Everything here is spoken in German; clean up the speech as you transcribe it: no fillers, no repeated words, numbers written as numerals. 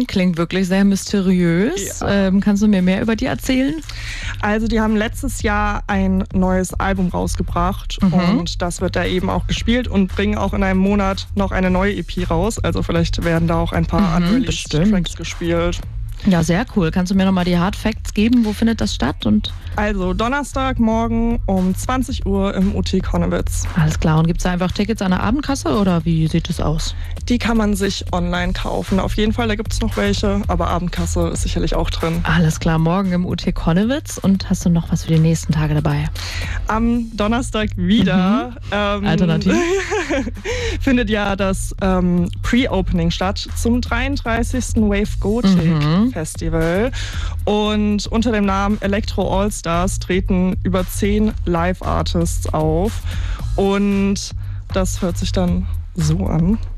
klingt wirklich sehr mysteriös. Ja. Kannst du mir mehr über die erzählen? Also die haben letztes Jahr ein neues Album rausgebracht und das wird da eben auch gespielt und bringen auch in einem Monat noch eine neue EP raus. Also vielleicht werden da auch ein paar unreleased Tracks gespielt. Ja, sehr cool. Kannst du mir nochmal die Hard Facts geben? Wo findet das statt? Also Donnerstagmorgen um 20 Uhr im UT Connewitz. Alles klar. Und gibt es da einfach Tickets an der Abendkasse oder wie sieht es aus? Die kann man sich online kaufen. Auf jeden Fall, da gibt es noch welche, aber Abendkasse ist sicherlich auch drin. Alles klar, morgen im UT Connewitz. Und hast du noch was für die nächsten Tage dabei? Am Donnerstag wieder. Alternativ. Findet ja das Pre-Opening statt zum 33. Wave Gothic Festival. Und unter dem Namen Electro All-Stars treten über 10 Live-Artists auf. Und das hört sich dann so an.